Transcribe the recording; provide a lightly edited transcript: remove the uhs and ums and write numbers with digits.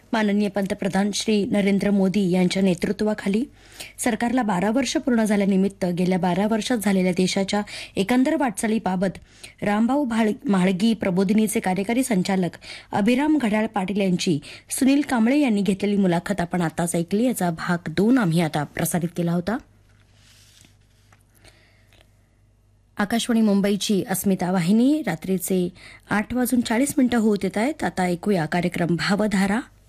माननीय पंतप्रधान श्री नरेंद्र मोदी यांच्या नेतृत्वाखाली सरकारला 12 वर्ष पूर्ण झाल्यानिमित्त गेल्या 12 वर्षात झालेल्या देशाच्या एकंदर वाटचालीबाबत रामभाऊ म्हाळगी प्रबोधिनीचे कार्यकारी संचालक अभिराम घड्याळ पाटील यांची सुनील कांबळे यांनी घेतलेली मुलाखत आपण आताच ऐकली. याचा भाग 2 आम्ही आता प्रसारित केला होता. आकाशवाणी मुंबईची अस्मिता वाहिनी रात्रीचे 8:40 होत येत आहेत. आता ऐकूया कार्यक्रम भावधारा.